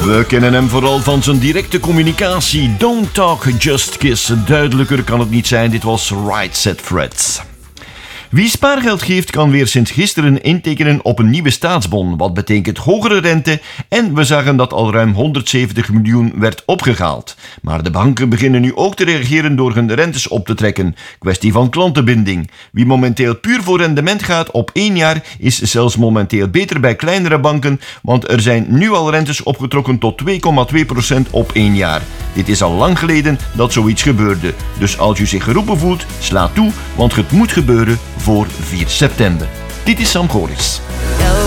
We kennen hem vooral van zijn directe communicatie. Don't talk, just kiss. Duidelijker kan het niet zijn. Dit was Right Said Fred. Wie spaargeld geeft, kan weer sinds gisteren intekenen op een nieuwe staatsbon, wat betekent hogere rente, en we zagen dat al ruim 170 miljoen werd opgehaald. Maar de banken beginnen nu ook te reageren door hun rentes op te trekken. Kwestie van klantenbinding. Wie momenteel puur voor rendement gaat op 1 jaar, is zelfs momenteel beter bij kleinere banken, want er zijn nu al rentes opgetrokken tot 2,2% op 1 jaar. Dit is al lang geleden dat zoiets gebeurde. Dus als u zich geroepen voelt, sla toe, want het moet gebeuren voor 4 september. Dit is Sam Goris.